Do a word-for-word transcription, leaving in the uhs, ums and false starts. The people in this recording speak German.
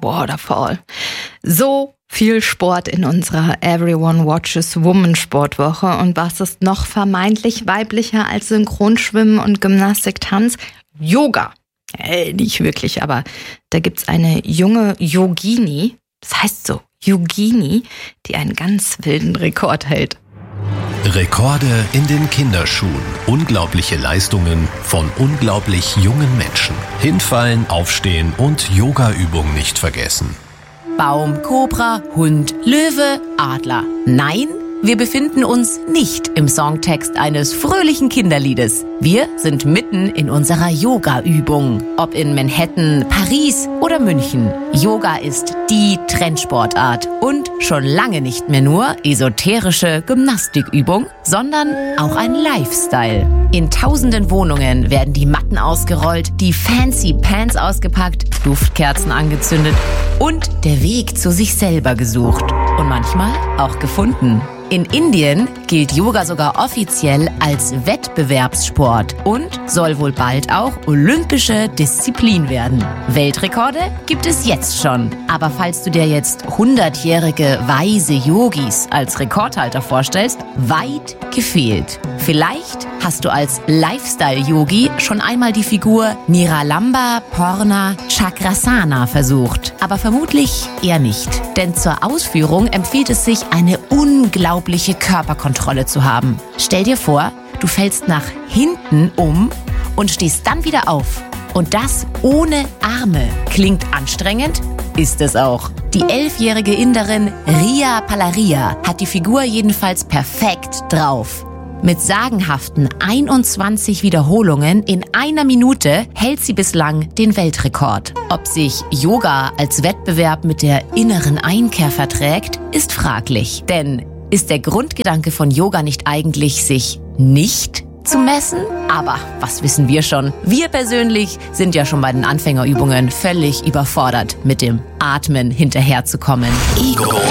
Waterfall. So viel Sport in unserer Everyone Watches Woman Sportwoche. Und was ist noch vermeintlich weiblicher als Synchronschwimmen und Gymnastik-Tanz? Yoga. Äh, nicht wirklich, aber da gibt's eine junge Yogini, das heißt so, Yogini, die einen ganz wilden Rekord hält. Rekorde in den Kinderschuhen. Unglaubliche Leistungen von unglaublich jungen Menschen. Hinfallen, aufstehen und Yoga-Übungen nicht vergessen. Baum, Kobra, Hund, Löwe, Adler. Nein, wir befinden uns nicht im Songtext eines fröhlichen Kinderliedes. Wir sind mitten in unserer Yoga-Übung. Ob in Manhattan, Paris oder München. Yoga ist die Trendsportart und schon lange nicht mehr nur esoterische Gymnastikübung, sondern auch ein Lifestyle. In tausenden Wohnungen werden die Matten ausgerollt, die fancy Pants ausgepackt, Duftkerzen angezündet und der Weg zu sich selber gesucht. Und manchmal auch gefunden. In Indien gilt Yoga sogar offiziell als Wettbewerbssport und soll wohl bald auch olympische Disziplin werden. Weltrekorde gibt es jetzt schon. Aber falls du dir jetzt hundertjährige weise Yogis als Rekordhalter vorstellst, weit gefehlt. Vielleicht hast du als Lifestyle-Yogi schon einmal die Figur Niralamba Purna Chakrasana versucht. Aber vermutlich eher nicht. Denn zur Ausführung empfiehlt es sich, eine unglaubliche Körperkontrolle zu haben. Stell dir vor, du fällst nach hinten um und stehst dann wieder auf. Und das ohne Arme. Klingt anstrengend? Ist es auch. Die elfjährige Inderin Ria Palaria hat die Figur jedenfalls perfekt drauf. Mit sagenhaften einundzwanzig Wiederholungen in einer Minute hält sie bislang den Weltrekord. Ob sich Yoga als Wettbewerb mit der inneren Einkehr verträgt, ist fraglich. Denn ist der Grundgedanke von Yoga nicht eigentlich, sich nicht zu messen? Aber was wissen wir schon? Wir persönlich sind ja schon bei den Anfängerübungen völlig überfordert, mit dem Atmen hinterherzukommen. Ego